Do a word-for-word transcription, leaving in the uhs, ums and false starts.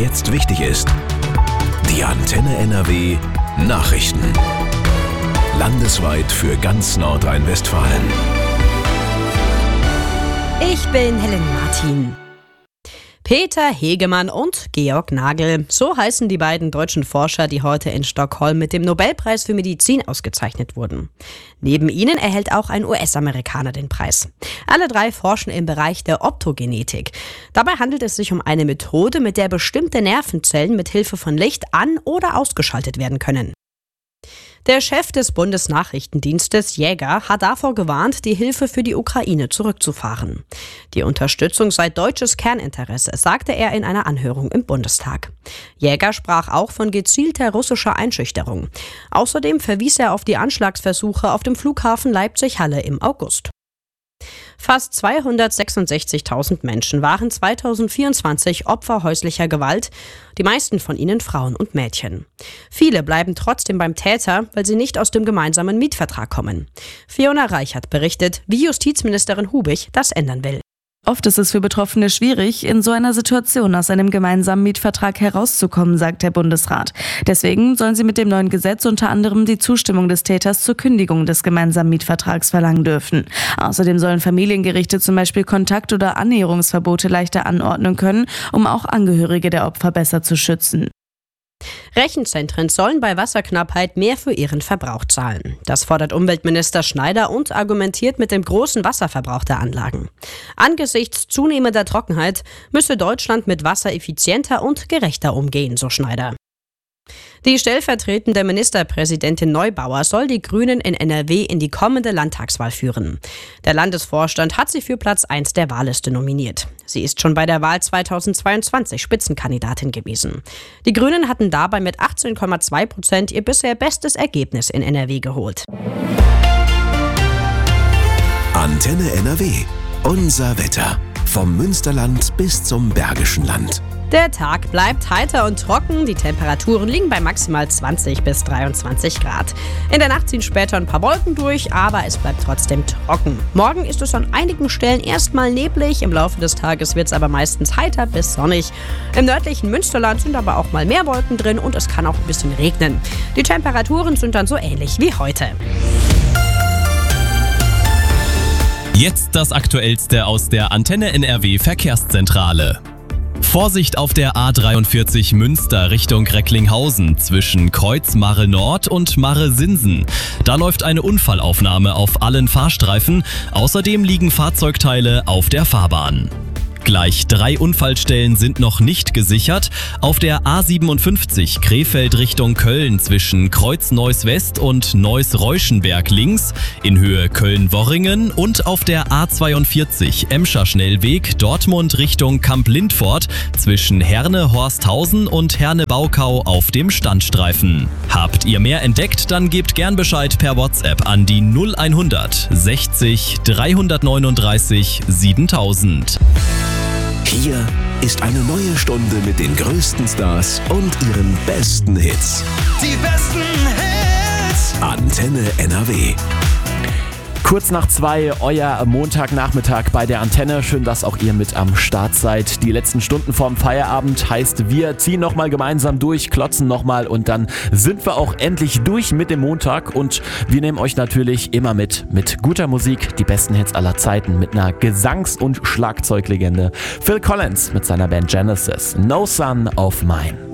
jetzt wichtig ist. Die Antenne N R W Nachrichten. Landesweit für ganz Nordrhein-Westfalen. Ich bin Helen Martin. Peter Hegemann und Georg Nagel, so heißen die beiden deutschen Forscher, die heute in Stockholm mit dem Nobelpreis für Medizin ausgezeichnet wurden. Neben ihnen erhält auch ein U S-Amerikaner den Preis. Alle drei forschen im Bereich der Optogenetik. Dabei handelt es sich um eine Methode, mit der bestimmte Nervenzellen mit Hilfe von Licht an- oder ausgeschaltet werden können. Der Chef des Bundesnachrichtendienstes, Jäger, hat davor gewarnt, die Hilfe für die Ukraine zurückzufahren. Die Unterstützung sei deutsches Kerninteresse, sagte er in einer Anhörung im Bundestag. Jäger sprach auch von gezielter russischer Einschüchterung. Außerdem verwies er auf die Anschlagsversuche auf dem Flughafen Leipzig-Halle im August. Fast zweihundertsechsundsechzigtausend Menschen waren zweitausendvierundzwanzig Opfer häuslicher Gewalt, die meisten von ihnen Frauen und Mädchen. Viele bleiben trotzdem beim Täter, weil sie nicht aus dem gemeinsamen Mietvertrag kommen. Fiona Reichert berichtet, wie Justizministerin Hubig das ändern will. Oft ist es für Betroffene schwierig, in so einer Situation aus einem gemeinsamen Mietvertrag herauszukommen, sagt der Bundesrat. Deswegen sollen sie mit dem neuen Gesetz unter anderem die Zustimmung des Täters zur Kündigung des gemeinsamen Mietvertrags verlangen dürfen. Außerdem sollen Familiengerichte zum Beispiel Kontakt- oder Annäherungsverbote leichter anordnen können, um auch Angehörige der Opfer besser zu schützen. Rechenzentren sollen bei Wasserknappheit mehr für ihren Verbrauch zahlen. Das fordert Umweltminister Schneider und argumentiert mit dem großen Wasserverbrauch der Anlagen. Angesichts zunehmender Trockenheit müsse Deutschland mit Wasser effizienter und gerechter umgehen, so Schneider. Die stellvertretende Ministerpräsidentin Neubauer soll die Grünen in N R W in die kommende Landtagswahl führen. Der Landesvorstand hat sie für Platz eins der Wahlliste nominiert. Sie ist schon bei der Wahl zweitausendzweiundzwanzig Spitzenkandidatin gewesen. Die Grünen hatten dabei mit achtzehn Komma zwei Prozent ihr bisher bestes Ergebnis in N R W geholt. Antenne N R W. Unser Wetter. Vom Münsterland bis zum Bergischen Land. Der Tag bleibt heiter und trocken. Die Temperaturen liegen bei maximal zwanzig bis dreiundzwanzig Grad. In der Nacht ziehen später ein paar Wolken durch, aber es bleibt trotzdem trocken. Morgen ist es an einigen Stellen erstmal neblig. Im Laufe des Tages wird es aber meistens heiter bis sonnig. Im nördlichen Münsterland sind aber auch mal mehr Wolken drin und es kann auch ein bisschen regnen. Die Temperaturen sind dann so ähnlich wie heute. Jetzt das Aktuellste aus der Antenne N R W Verkehrszentrale. Vorsicht auf der A dreiundvierzig Münster Richtung Recklinghausen zwischen Kreuz Marre Nord und Marre Sinsen. Da läuft eine Unfallaufnahme auf allen Fahrstreifen. Außerdem liegen Fahrzeugteile auf der Fahrbahn. Gleich drei Unfallstellen sind noch nicht gesichert. Auf der A siebenundfünfzig Krefeld Richtung Köln zwischen Kreuz Neuss West und Neuss Reuschenberg links in Höhe Köln-Worringen und auf der A zweiundvierzig Emscher Schnellweg Dortmund Richtung Kamp-Lindfort zwischen Herne-Horsthausen und Herne-Baukau auf dem Standstreifen. Habt ihr mehr entdeckt, dann gebt gern Bescheid per WhatsApp an die null hundert sechzig dreihundertneununddreißig siebentausend. Hier ist eine neue Stunde mit den größten Stars und ihren besten Hits. Die besten Hits! Antenne N R W. Kurz nach zwei, euer Montagnachmittag bei der Antenne. Schön, dass auch ihr mit am Start seid. Die letzten Stunden vorm Feierabend heißt, wir ziehen nochmal gemeinsam durch, klotzen nochmal und dann sind wir auch endlich durch mit dem Montag. Und wir nehmen euch natürlich immer mit, mit guter Musik, die besten Hits aller Zeiten, mit einer Gesangs- und Schlagzeuglegende. Phil Collins mit seiner Band Genesis, No Son of Mine.